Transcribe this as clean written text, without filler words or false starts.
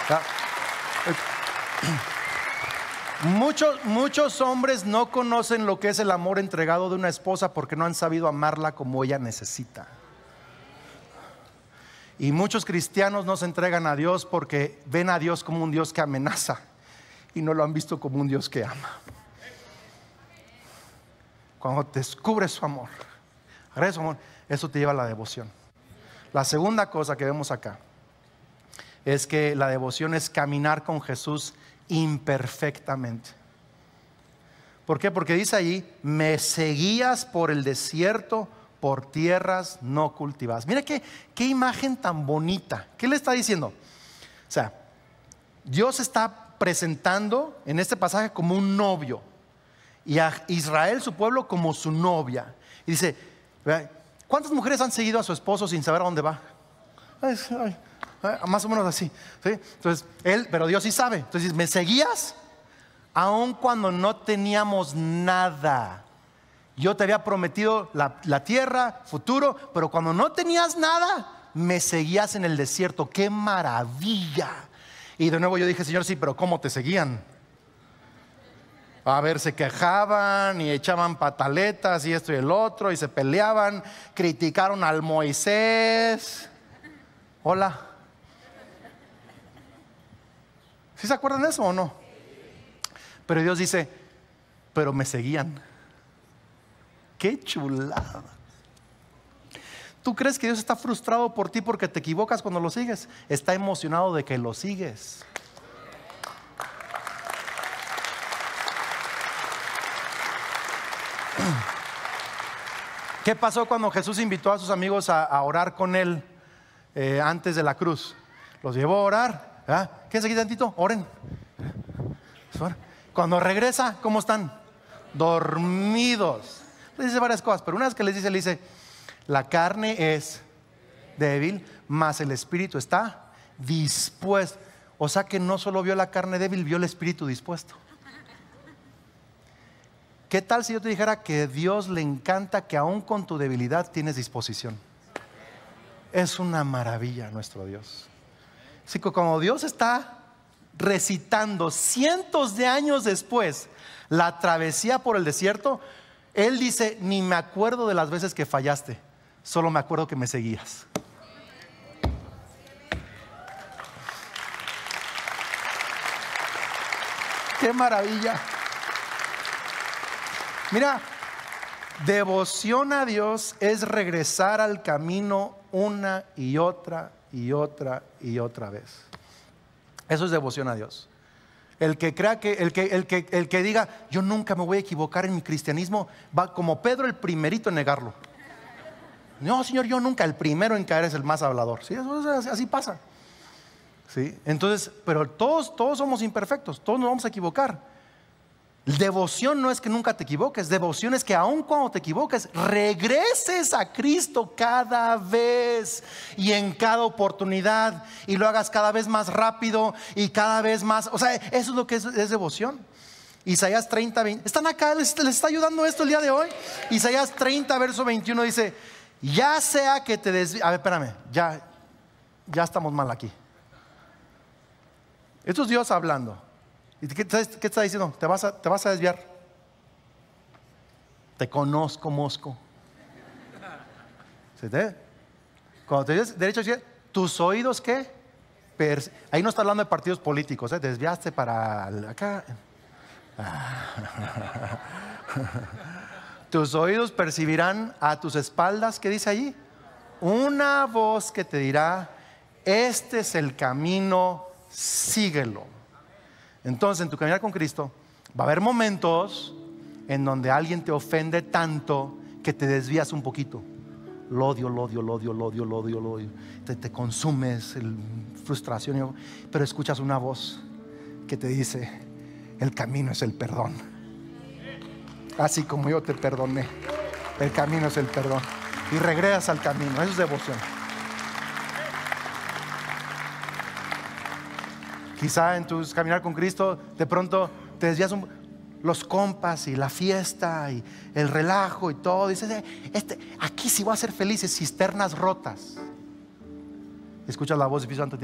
Muchos hombres no conocen lo que es el amor entregado de una esposa porque no han sabido amarla como ella necesita. Y muchos cristianos no se entregan a Dios porque ven a Dios como un Dios que amenaza y no lo han visto como un Dios que ama. Cuando descubres su amor, eso te lleva a la devoción. La segunda cosa que vemos acá es que la devoción es caminar con Jesús imperfectamente. ¿Por qué? Porque dice ahí: me seguías por el desierto, por tierras no cultivadas. Mira qué imagen tan bonita. ¿Qué le está diciendo? O sea, Dios está presentando en este pasaje como un novio y a Israel, su pueblo, como su novia. Y dice: ¿cuántas mujeres han seguido a su esposo sin saber a dónde va? Más o menos así, ¿sí? Entonces, pero Dios sí sabe. Entonces, ¿me seguías? Aun cuando no teníamos nada. Yo te había prometido la tierra, futuro, pero cuando no tenías nada, me seguías en el desierto. ¡Qué maravilla! Y de nuevo yo dije: Señor, sí, pero ¿cómo te seguían? A ver, se quejaban y echaban pataletas y esto y el otro, y se peleaban, criticaron al Moisés. Hola. ¿Sí se acuerdan de eso o no? Pero Dios dice: pero me seguían. ¡Qué chulada! ¿Tú crees que Dios está frustrado por ti porque te equivocas cuando lo sigues? Está emocionado de que lo sigues. ¿Qué pasó cuando Jesús invitó a sus amigos a orar con él antes de la cruz? Los llevó a orar. Quédense aquí tantito, oren. Cuando regresa, ¿cómo están? Dormidos. Les dice varias cosas, pero una vez que les dice, le dice: la carne es débil, mas el espíritu está dispuesto. O sea que no solo vio la carne débil, vio el espíritu dispuesto. ¿Qué tal si yo te dijera que a Dios le encanta que aún con tu debilidad tienes disposición? Es una maravilla nuestro Dios. Así que como Dios está recitando cientos de años después la travesía por el desierto, Él dice: ni me acuerdo de las veces que fallaste, solo me acuerdo que me seguías. ¡Qué maravilla! Mira, devoción a Dios es regresar al camino una y otra y otra y otra vez. Eso es devoción a Dios. El que crea que, el que diga: yo nunca me voy a equivocar en mi cristianismo, va como Pedro, el primerito en negarlo. No, Señor, yo nunca. El primero en caer es el más hablador. ¿Sí? Así pasa. ¿Sí? Entonces, pero todos somos imperfectos, todos nos vamos a equivocar. Devoción no es que nunca te equivoques. Devoción es que aun cuando te equivoques, regreses a Cristo cada vez y en cada oportunidad, y lo hagas cada vez más rápido y cada vez más. O sea, eso es lo que es devoción. Isaías 30, 20. ¿Están acá? ¿Les está ayudando esto el día de hoy? Isaías 30, verso 21 dice: ya sea que te desvíes. A ver, espérame, ya estamos mal aquí. Esto es Dios hablando. ¿Y qué está diciendo? Te vas a desviar. Te conozco, mosco. ¿Sí? Cuando te dices derecho a izquierda, tus oídos, ¿qué? Ahí no está hablando de partidos políticos, ¿eh? Desviaste para acá. Tus oídos percibirán a tus espaldas, ¿qué dice allí? Una voz que te dirá: este es el camino, síguelo. Entonces, en tu caminar con Cristo va a haber momentos en donde alguien te ofende tanto que te desvías un poquito. Lo odio. Te consumes frustración, pero escuchas una voz que te dice: el camino es el perdón. Así como yo te perdoné, el camino es el perdón. Y regresas al camino. Eso es devoción. Quizá en tu caminar con Cristo de pronto te desvías los compas y la fiesta y el relajo y todo. Dices: aquí sí voy a ser feliz, cisternas rotas. Escuchas la voz del Espíritu Santo.